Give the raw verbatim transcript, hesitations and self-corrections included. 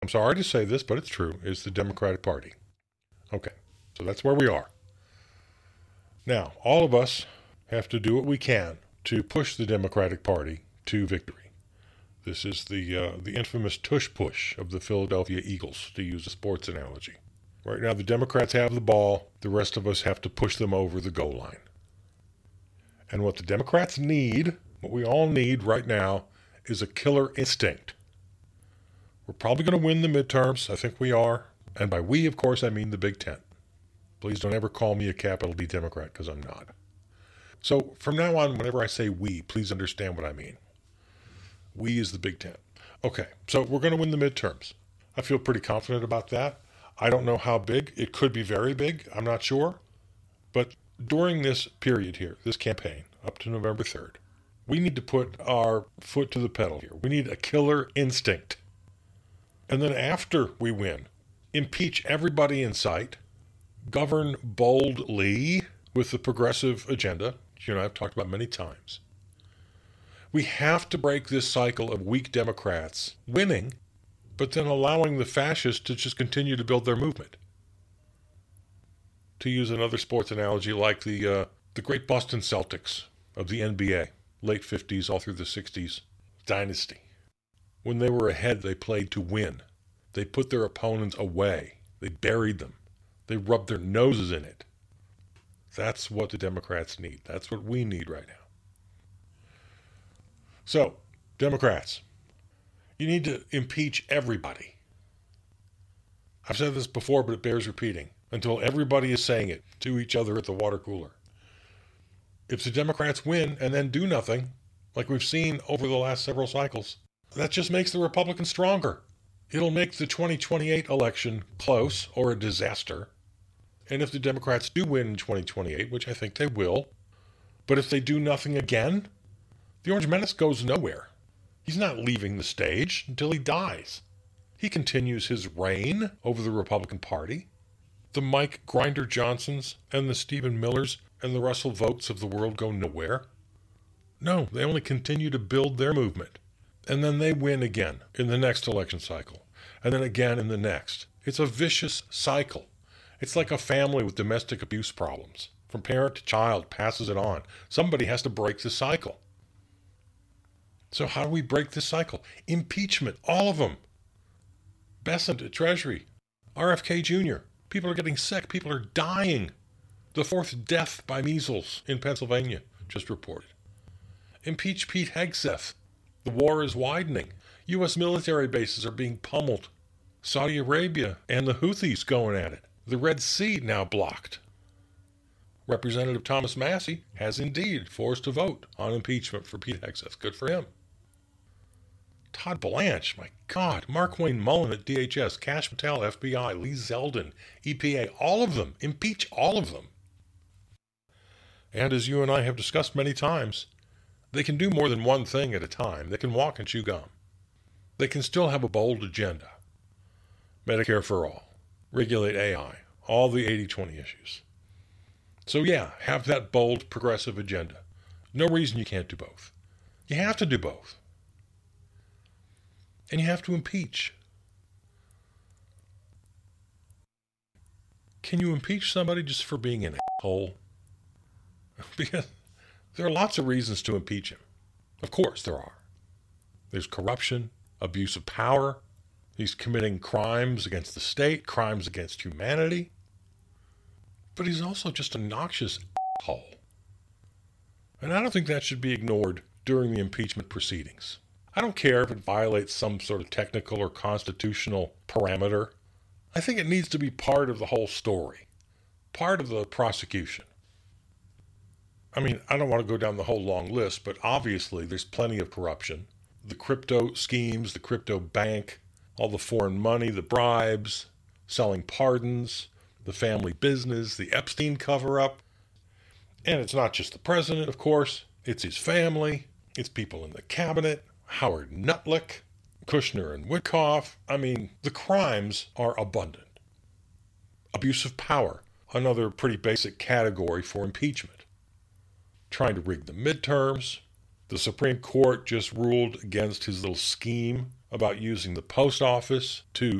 I'm sorry to say this, but it's true, is the Democratic Party. Okay, so that's where we are. Now, all of us have to do what we can to push the Democratic Party to victory. This is the uh, the infamous tush push of the Philadelphia Eagles, to use a sports analogy. Right now, the Democrats have the ball. The rest of us have to push them over the goal line. And what the Democrats need, what we all need right now, is a killer instinct. We're probably going to win the midterms. I think we are. And by we, of course, I mean the Big Ten. Please don't ever call me a capital D Democrat, because I'm not. So from now on, whenever I say we, please understand what I mean. We is the Big Ten. Okay, so we're going to win the midterms. I feel pretty confident about that. I don't know how big. It could be very big. I'm not sure. But during this period here, this campaign, up to November third, we need to put our foot to the pedal here. We need a killer instinct. And then after we win, impeach everybody in sight, govern boldly with the progressive agenda, which you know I've talked about many times. We have to break this cycle of weak Democrats winning, but then allowing the fascists to just continue to build their movement. To use another sports analogy, like the uh, the great Boston Celtics of the N B A, late fifties all through the sixties, dynasty. When they were ahead, they played to win. They put their opponents away. They buried them. They rubbed their noses in it. That's what the Democrats need. That's what we need right now. So, Democrats, you need to impeach everybody. I've said this before, but it bears repeating until everybody is saying it to each other at the water cooler. If the Democrats win and then do nothing, like we've seen over the last several cycles, that just makes the Republicans stronger. It'll make the twenty twenty-eight election close or a disaster. And if the Democrats do win in twenty twenty-eight, which I think they will, but if they do nothing again, the Orange Menace goes nowhere. He's not leaving the stage until he dies. He continues his reign over the Republican Party. The Mike Grinder Johnsons and the Stephen Millers and the Russell Votes of the world go nowhere. No, they only continue to build their movement. And then they win again in the next election cycle. And then again in the next. It's a vicious cycle. It's like a family with domestic abuse problems. From parent to child, passes it on. Somebody has to break the cycle. So how do we break this cycle? Impeachment, all of them. Bessent at Treasury, R F K Junior People are getting sick. People are dying. The fourth death by measles in Pennsylvania just reported. Impeach Pete Hegseth. The war is widening. U S military bases are being pummeled. Saudi Arabia and the Houthis going at it. The Red Sea now blocked. Representative Thomas Massie has indeed forced a vote on impeachment for Pete Hegseth. Good for him. Todd Blanche, my God, Markwayne Mullen at D H S, Kash Patel, F B I, Lee Zeldin, E P A, all of them. Impeach all of them. And as you and I have discussed many times, they can do more than one thing at a time. They can walk and chew gum. They can still have a bold agenda. Medicare for all. Regulate A I. All the eighty twenty issues. So yeah, have that bold progressive agenda. No reason you can't do both. You have to do both. And you have to impeach. Can you impeach somebody just for being an asshole? Because there are lots of reasons to impeach him. Of course there are. There's corruption, abuse of power. He's committing crimes against the state, crimes against humanity. But he's also just a noxious asshole. And I don't think that should be ignored during the impeachment proceedings. I don't care if it violates some sort of technical or constitutional parameter. I think it needs to be part of the whole story, part of the prosecution. I mean, I don't want to go down the whole long list, but obviously there's plenty of corruption. The crypto schemes, the crypto bank, all the foreign money, the bribes, selling pardons, the family business, the Epstein cover-up. And it's not just the president, of course. It's his family. It's people in the cabinet. Howard Nutlick, Kushner and Witkoff. I mean, the crimes are abundant. Abuse of power, another pretty basic category for impeachment. Trying to rig the midterms. The Supreme Court just ruled against his little scheme about using the post office to